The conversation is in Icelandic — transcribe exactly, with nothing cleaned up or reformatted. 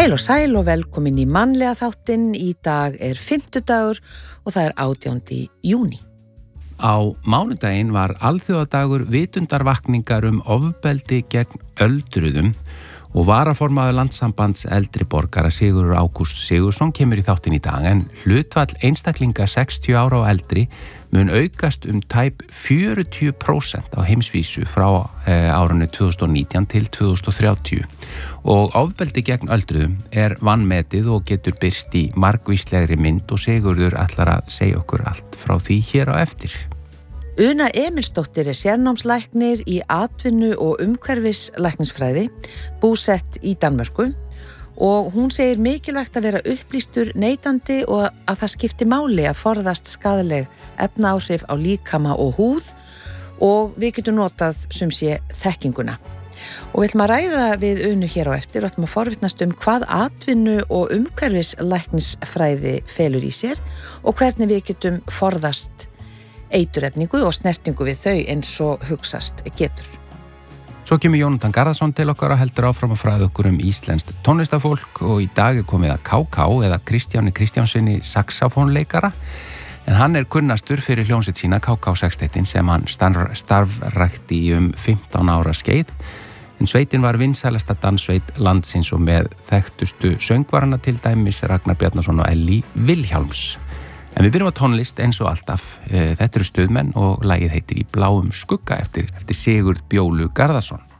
Heil og sæl og velkomin í mannlega þáttinn. Í dag er fimmtudagur og það er átjándi júní. Á mánudaginn var alþjóðadagur vitundarvakningar um ofbeldi gegn öldruðum og varaformaður Landssambands eldri borgara Sigurður Ágúst Sigurðsson kemur í þáttinn í dag, en hlutfall einstaklinga sextíu ára og eldri mun aukast um tæp fjörutíu prósent á heimsvísu frá eh, árinu tvö þúsund og nítján til tvö þúsund og þrjátíu og ofbeldi gegn öldruðum er vanmetið og getur birst í margvíslegri mynd og Sigurður ætlar að segja okkur allt frá því hér á eftir. Una Emilsdóttir er sérnámslæknir í atvinnu- og umhverfislæknisfræði, búsett í Danmörku, og hún segir mikilvægt að vera upplýstur neytandi og að það skipti máli að forðast skaðleg efnaáhrif á líkama og húð, og við getum notað sem sé þekkinguna. Og við ætlum að ræða við Unu hér á eftir og ætlum að forvitnast um hvað atvinnu- og umhverfislæknisfræði felur í sér og hvernig við getum forðast eiturefningu og snertingu við þau eins og hugsast getur. Svo kemur Jónatan Garðarsson til okkar og heldur áfram að fræða okkur um íslenskt tónlistafólk, og í dag er komið að K K eða Kristjáni Kristjánsinni saxofónleikara, en hann er kunnastur fyrir hljómsveit sína K K sextettin sem hann starf, starfrækti í um fimmtán ára skeið, en sveitin var vinsælasta danssveit landsins og með þekktustu söngvarana til dæmis Ragnar Bjarnason og Ellý Vilhjálms. En við byrjum á tónlist eins og alltaf. Þetta eru Stuðmenn og lagið heitir Í bláum skugga eftir, eftir Sigurð Bjólu Garðarsson.